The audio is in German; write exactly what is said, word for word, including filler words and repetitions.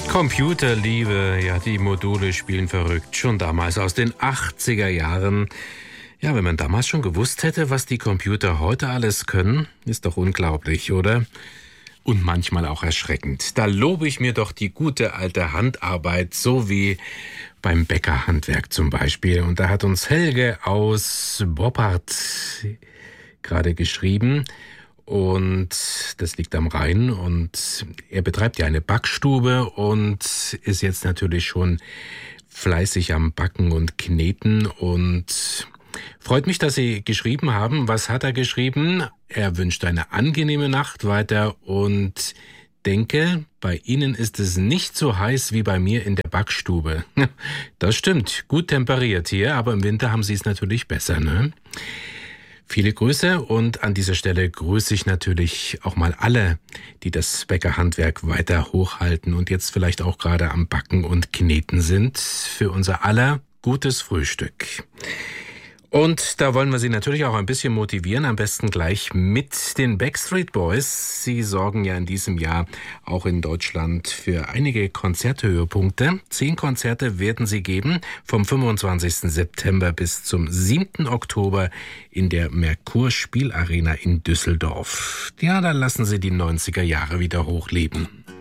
Computerliebe, ja, die Module spielen verrückt. Schon damals aus den achtziger Jahren. Ja, wenn man damals schon gewusst hätte, was die Computer heute alles können, ist doch unglaublich, oder? Und manchmal auch erschreckend. Da lobe ich mir doch die gute alte Handarbeit, so wie beim Bäckerhandwerk zum Beispiel. Und da hat uns Helge aus Boppard gerade geschrieben. Und das liegt am Rhein, und er betreibt ja eine Backstube und ist jetzt natürlich schon fleißig am Backen und Kneten. Und freut mich, dass Sie geschrieben haben. Was hat er geschrieben? Er wünscht eine angenehme Nacht weiter und denke, bei Ihnen ist es nicht so heiß wie bei mir in der Backstube. Das stimmt, gut temperiert hier, aber im Winter haben Sie es natürlich besser, ne? Viele Grüße, und an dieser Stelle grüße ich natürlich auch mal alle, die das Bäckerhandwerk weiter hochhalten und jetzt vielleicht auch gerade am Backen und Kneten sind. Für unser aller gutes Frühstück. Und da wollen wir Sie natürlich auch ein bisschen motivieren, am besten gleich mit den Backstreet Boys. Sie sorgen ja in diesem Jahr auch in Deutschland für einige Konzerthöhepunkte. Zehn Konzerte werden sie geben, vom fünfundzwanzigsten September bis zum siebten Oktober in der Merkur Spielarena in Düsseldorf. Ja, da lassen Sie die neunziger Jahre wieder hochleben.